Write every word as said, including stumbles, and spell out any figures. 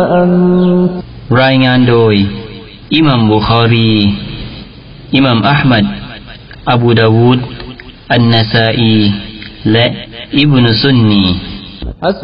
รายงานโดยอิหมัมบุคอรีอิหมัมอะห์มัดอบูดาวูดอันนาซาอีและอิบนุซุนนี